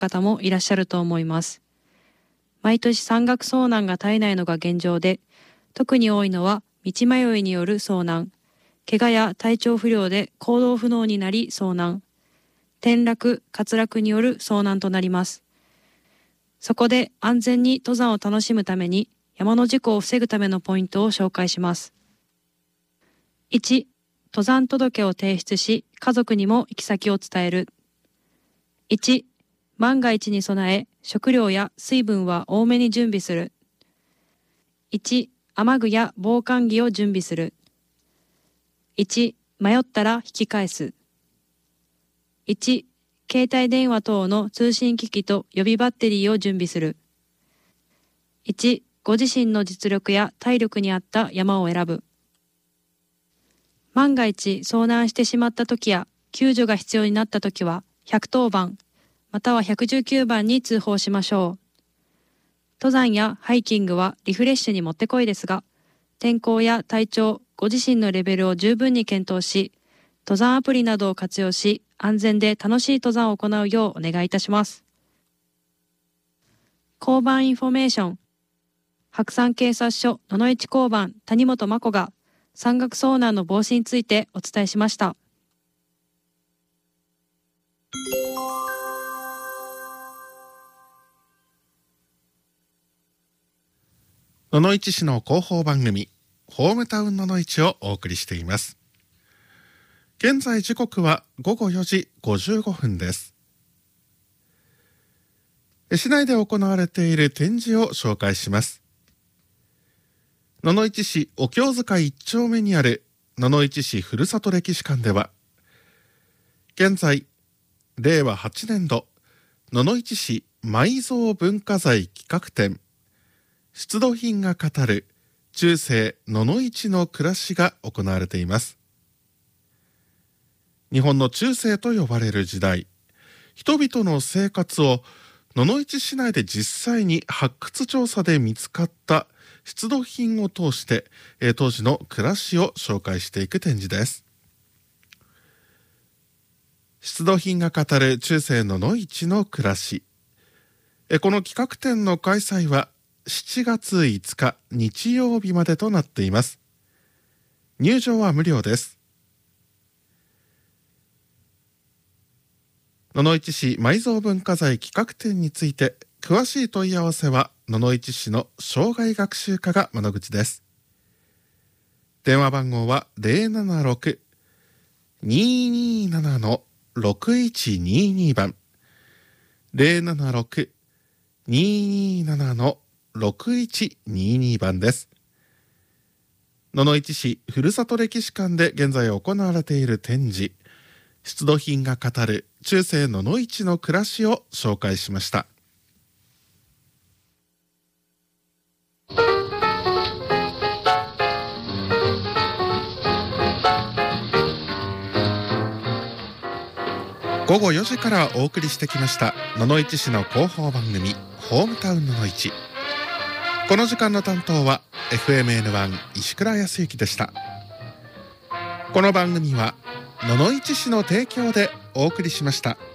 方もいらっしゃると思います。毎年山岳遭難が絶えないのが現状で、特に多いのは道迷いによる遭難、怪我や体調不良で行動不能になり遭難、転落・滑落による遭難となります。そこで安全に登山を楽しむために山の事故を防ぐためのポイントを紹介します。1、登山届を提出し、家族にも行き先を伝える。1、万が一に備え、食料や水分は多めに準備する。1、雨具や防寒着を準備する。1、迷ったら引き返す。1、携帯電話等の通信機器と予備バッテリーを準備する。1、ご自身の実力や体力に合った山を選ぶ。万が一遭難してしまった時や救助が必要になった時は110番または119番に通報しましょう。登山やハイキングはリフレッシュにもってこいですが、天候や体調、ご自身のレベルを十分に検討し、登山アプリなどを活用し、安全で楽しい登山を行うようお願いいたします。交番インフォメーション。白山警察署野々市交番谷本真子が山岳遭難の防止についてお伝えしました。 野々市市の広報番組ホームタウン野々市をお送りしています。現在時刻は午後4時55分です。市内で行われている展示を紹介します。野々市市お経塚1丁目にある野々市市ふるさと歴史館では、現在令和8年度野々市市埋蔵文化財企画展出土品が語る中世野々市の暮らしが行われています。日本の中世と呼ばれる時代、人々の生活を野々市市内で実際に発掘調査で見つかった出土品を通して、当時の暮らしを紹介していく展示です。出土品が語る中世野々市の暮らし。この企画展の開催は7月5日日曜日までとなっています。入場は無料です。野々市市埋蔵文化財企画展について詳しい問い合わせは野々市市の生涯学習課が窓口です。電話番号は 076-227-6122 番 076-227-6122 番です。野々市市ふるさと歴史館で現在行われている展示出土品が語る中世野々市の暮らしを紹介しました。午後4時からお送りしてきました野々市市の広報番組ホームタウン野々市。この時間の担当は FMN1 石倉康之でした。この番組は野々市市の提供でお送りしました。